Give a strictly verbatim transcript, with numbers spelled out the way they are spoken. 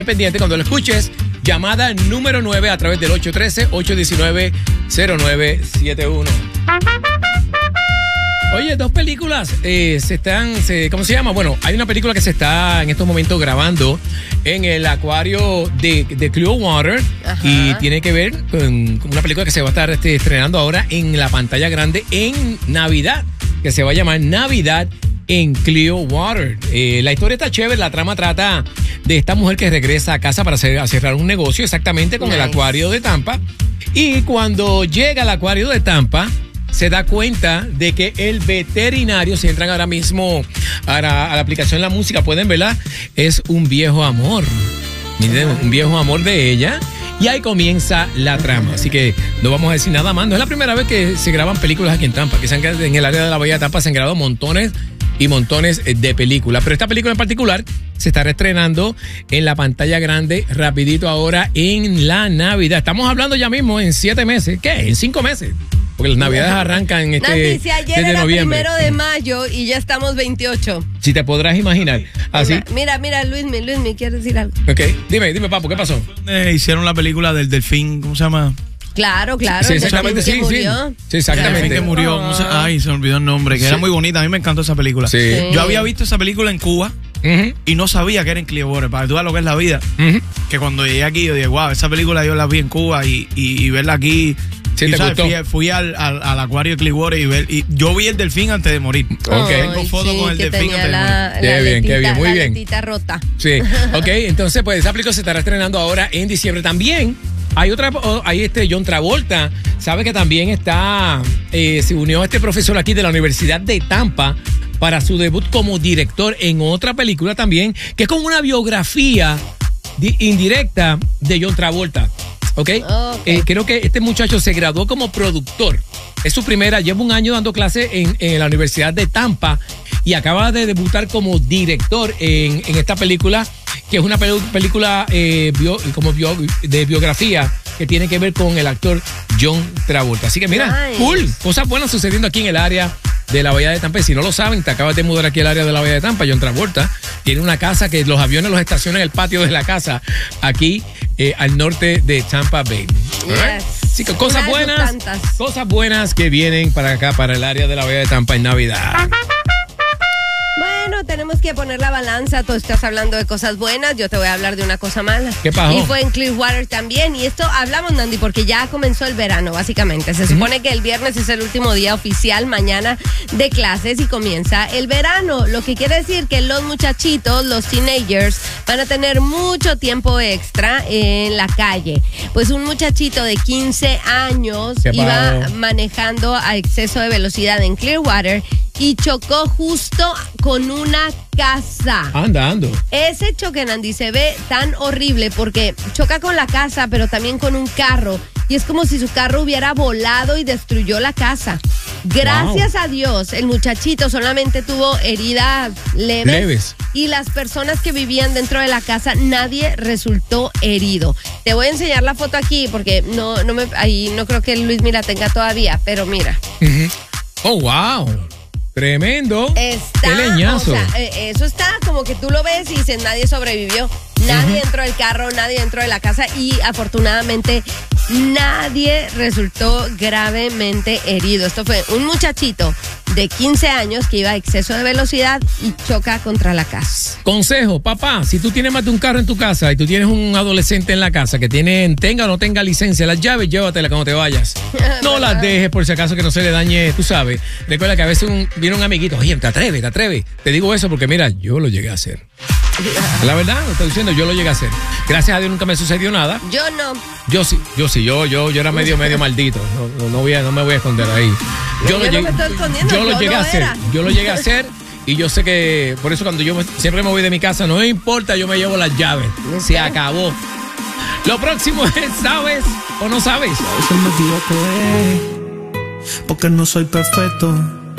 Pendiente cuando lo escuches, llamada número nueve a través del ocho uno tres, ocho uno nueve, cero nueve siete uno. Oye, dos películas eh, se están, se, ¿cómo se llama? Bueno, hay una película que se está en estos momentos grabando en el acuario de, de Clearwater. Ajá. Y tiene que ver con una película que se va a estar este, estrenando ahora en la pantalla grande en Navidad, que se va a llamar Navidad en Clearwater. Eh, la historia está chévere, la trama trata de esta mujer que regresa a casa para hacer, a cerrar un negocio exactamente con nice. El acuario de Tampa. Y cuando llega al acuario de Tampa, se da cuenta de que el veterinario, si entran ahora mismo a la, a la aplicación La Música, pueden verla, es un viejo amor. Miren, un viejo amor de ella. Y ahí comienza la trama. Así que no vamos a decir nada más. No es la primera vez que se graban películas aquí en Tampa. Que se han, en el área de la Bahía de Tampa se han grabado montones y montones de películas. Pero esta película en particular se está reestrenando en la pantalla grande rapidito ahora en la Navidad. Estamos hablando ya mismo en siete meses. ¿Qué? En cinco meses. Porque las Navidades arrancan este, Nancy, si ayer desde era noviembre. primero de mayo y ya estamos veintiocho. Si te podrás imaginar. Así. Mira, mira, Luismi, Luismi, ¿quieres decir algo? Ok, dime, dime, papo, ¿qué pasó? Eh, hicieron la película del delfín, ¿cómo se llama? Claro, claro. Sí, exactamente, sí, sí. Sí, exactamente. El que murió, Oh. no sé, ay, se me olvidó el nombre, que Sí. era muy bonita, a mí me encantó esa película. Sí. Sí. Yo había visto esa película en Cuba Uh-huh. y no sabía que era en Clearwater, para que tú veas lo que es la vida. Uh-huh. Que cuando llegué aquí, yo dije, wow, esa película yo la vi en Cuba y, y, y verla aquí. Sí, y, te ¿sabes? gustó. Fui, fui al, al, al acuario de Clearwater y, ver, y yo vi el delfín antes de morir. Ok. Tengo fotos sí, con el que delfín tenía antes de morir. la, Qué la bien, letita, qué bien, muy la bien. letita rota. Sí, ok, entonces pues esa película se estará estrenando ahora en diciembre. También hay otra, hay este John Travolta, sabe que también está, eh, se unió a este profesor aquí de la Universidad de Tampa para su debut como director en otra película también, que es como una biografía di- indirecta de John Travolta. ¿Ok? Okay. Eh, creo que este muchacho se graduó como productor. Es su primera, lleva un año dando clases en, en la Universidad de Tampa y acaba de debutar como director en, en esta película, que es una pel- película eh, bio, como bio, de biografía que tiene que ver con el actor John Travolta. Así que mira, Nice. cool, cosas buenas sucediendo aquí en el área de la Bahía de Tampa. Y si no lo saben, te acabas de mudar aquí al área de la Bahía de Tampa. John Travolta tiene una casa que los aviones los estacionan en el patio de la casa aquí eh, al norte de Tampa Bay. Yes. Así que cosas Una de sus buenas, tantas. cosas buenas que vienen para acá, para el área de la Bahía de Tampa en Navidad. Bueno, tenemos que poner la balanza. Tú estás hablando de cosas buenas, yo te voy a hablar de una cosa mala. ¿Qué pasó? Y fue en Clearwater también. Y esto hablamos, Nandi, porque ya comenzó el verano, básicamente. Se supone que el viernes es el último día oficial, mañana, de clases y comienza el verano. Lo que quiere decir que los muchachitos, los teenagers, van a tener mucho tiempo extra en la calle. Pues un muchachito de quince años ¿Qué iba pasó? manejando a exceso de velocidad en Clearwater y chocó justo con una casa. Anda, ando. Ese choque, Nandi, se ve tan horrible porque choca con la casa, pero también con un carro. Y es como si su carro hubiera volado y destruyó la casa. Gracias a Dios, el muchachito solamente tuvo heridas leves. Leves. Y las personas que vivían dentro de la casa, nadie resultó herido. Te voy a enseñar la foto aquí porque no, no me, ahí no creo que Luis la tenga todavía, pero mira. Uh-huh. Oh, wow. Tremendo. Está, Qué leñazo. o sea, eh, eso está como que tú lo ves y dices, nadie sobrevivió. Nadie Ujú. entró del carro, nadie entró de la casa y afortunadamente nadie resultó gravemente herido. Esto fue un muchachito de quince años que iba a exceso de velocidad y choca contra la casa. Consejo, papá, si tú tienes más de un carro en tu casa y tú tienes un adolescente en la casa que tiene, tenga o no tenga licencia, las llaves llévatelas cuando te vayas. No las dejes por si acaso que no se le dañe, tú sabes. Recuerda que a veces un, viene un amiguito, oye, te atreves, te atreves. Te digo eso porque mira, yo lo llegué a hacer. La verdad, lo estoy diciendo, yo lo llegué a hacer. Gracias a Dios nunca me sucedió nada. Yo no. Yo sí, yo sí, yo, yo, yo era medio, medio maldito. No, no, no voy a, no me voy a esconder ahí. Yo lo no llegué, me estoy escondiendo, yo lo yo llegué lo a hacer. era. Yo lo llegué a hacer y yo sé que por eso cuando yo me- siempre me voy de mi casa, no me importa, yo me llevo las llaves. Se acabó. Lo próximo es, ¿sabes o no sabes? A veces me equivoco, eh, porque no soy perfecto.